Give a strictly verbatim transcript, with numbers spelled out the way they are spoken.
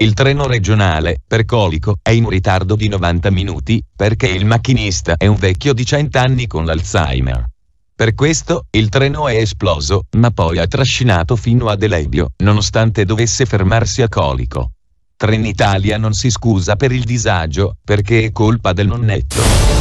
il treno regionale, per Colico, è in ritardo di novanta minuti, perché il macchinista è un vecchio di cento anni con l'Alzheimer. Per questo, il treno è esploso, ma poi ha trascinato fino a Delebbio, nonostante dovesse fermarsi a Colico. Trenitalia non si scusa per il disagio, perché è colpa del nonnetto.